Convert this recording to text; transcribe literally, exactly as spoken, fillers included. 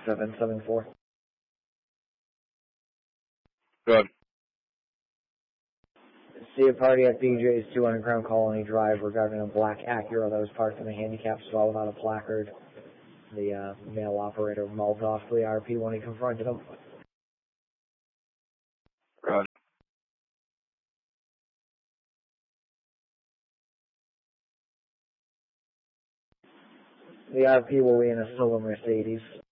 seven seven four. Good. See a party at B J's two hundred Crown Colony Drive regarding a black Acura that was parked in the handicap stall without a placard. The uh, male operator mulled off the R P when he confronted him. Good. The R P will be in a silver Mercedes.